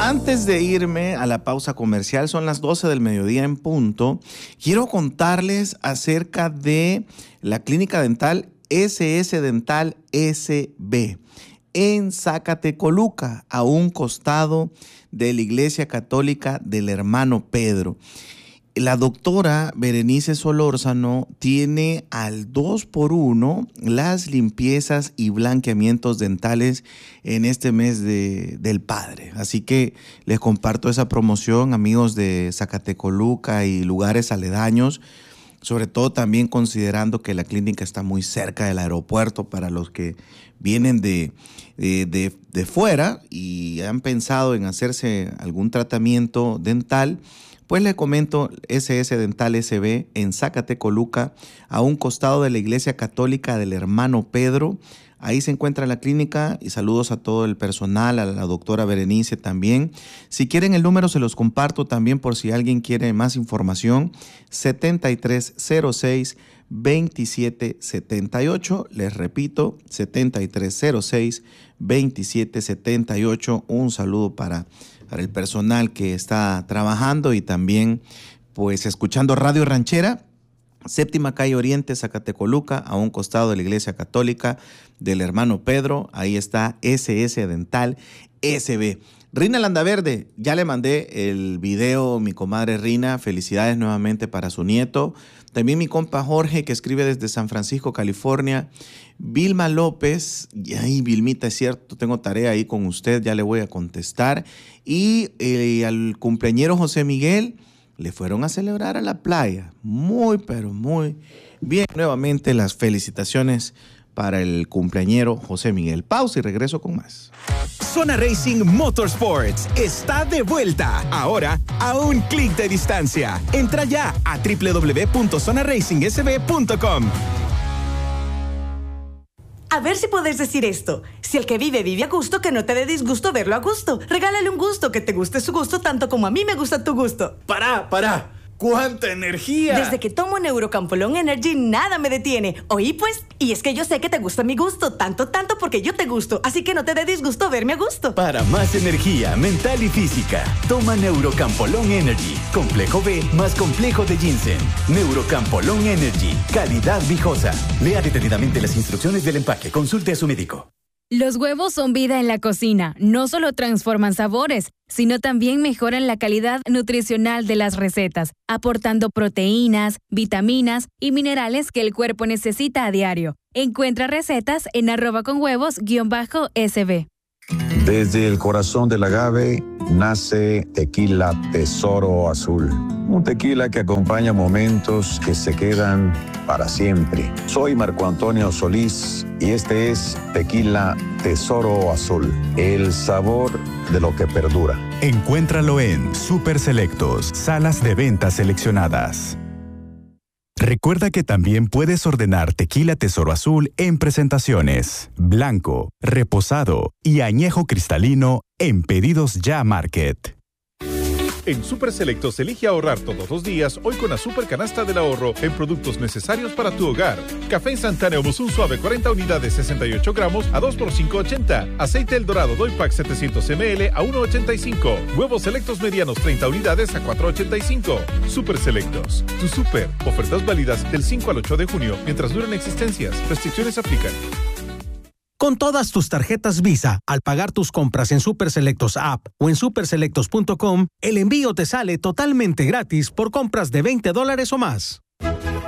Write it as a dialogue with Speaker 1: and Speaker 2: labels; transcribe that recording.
Speaker 1: Antes de irme a la pausa comercial, son las 12 del mediodía en punto, quiero contarles acerca de la clínica dental SS Dental SB en Zacatecoluca, a un costado de la Iglesia Católica del Hermano Pedro. La doctora Berenice Solórzano tiene al 2x1 las limpiezas y blanqueamientos dentales en este mes del Padre. Así que les comparto esa promoción, amigos de Zacatecoluca y lugares aledaños, sobre todo también considerando que la clínica está muy cerca del aeropuerto para los que vienen de fuera y han pensado en hacerse algún tratamiento dental. Pues les comento, SS Dental SB en Zacatecoluca, a un costado de la Iglesia Católica del Hermano Pedro. Ahí se encuentra la clínica y saludos a todo el personal, a la doctora Berenice también. Si quieren el número se los comparto también por si alguien quiere más información. 7306-2778. Les repito, 7306-2778. Un saludo para el personal que está trabajando y también pues escuchando Radio Ranchera, Séptima Calle Oriente, Zacatecoluca, a un costado de la Iglesia Católica del Hermano Pedro. Ahí está SS Dental SB. Rina Landaverde, ya le mandé el video, mi comadre Rina, felicidades nuevamente para su nieto. También mi compa Jorge, que escribe desde San Francisco, California. Vilma López, ay, Vilmita, es cierto, tengo tarea ahí con usted, ya le voy a contestar. Y al cumpleañero José Miguel, le fueron a celebrar a la playa. Muy, pero muy bien. Nuevamente las felicitaciones para el cumpleañero José Miguel. Pausa y regreso con más.
Speaker 2: Zona Racing Motorsports está de vuelta, ahora a un clic de distancia. Entra ya a www.zonaracingsb.com.
Speaker 3: A ver si puedes decir esto. Si el que vive vive a gusto, que no te dé disgusto verlo a gusto. Regálale un gusto, que te guste su gusto tanto como a mí me gusta tu gusto.
Speaker 4: ¡Para! ¡Cuánta energía!
Speaker 3: Desde que tomo Neurocampolón Energy, nada me detiene. Oí pues, y es que yo sé que te gusta mi gusto, tanto porque yo te gusto. Así que no te dé disgusto verme a gusto.
Speaker 5: Para más energía mental y física, toma Neurocampolón Energy. Complejo B más complejo de ginseng. Neurocampolón Energy. Calidad viejosa. Lea detenidamente las instrucciones del empaque. Consulte a su médico.
Speaker 6: Los huevos son vida en la cocina. No solo transforman sabores, sino también mejoran la calidad nutricional de las recetas, aportando proteínas, vitaminas y minerales que el cuerpo necesita a diario. Encuentra recetas en @conhuevos_SB.
Speaker 7: Desde el corazón del agave nace Tequila Tesoro Azul. Un tequila que acompaña momentos que se quedan para siempre. Soy Marco Antonio Solís y este es Tequila Tesoro Azul. El sabor de lo que perdura.
Speaker 8: Encuéntralo en Super Selectos, salas de ventas seleccionadas. Recuerda que también puedes ordenar Tequila Tesoro Azul en presentaciones, blanco, reposado y añejo cristalino en Pedidos Ya Market.
Speaker 9: En Super Selectos elige ahorrar todos los días, hoy con la Super Canasta del Ahorro en productos necesarios para tu hogar. Café instantáneo Monzón Suave 40 unidades 68 gramos a 2 por 5.80. Aceite El Dorado Doy Pack 700 ml a 1.85. Huevos selectos medianos 30 unidades a 4.85. Super Selectos. Tu super. Ofertas válidas del 5 al 8 de junio mientras duren existencias. Restricciones aplican.
Speaker 10: Con todas tus tarjetas Visa, al pagar tus compras en Super Selectos App o en superselectos.com, el envío te sale totalmente gratis por compras de $20 o más.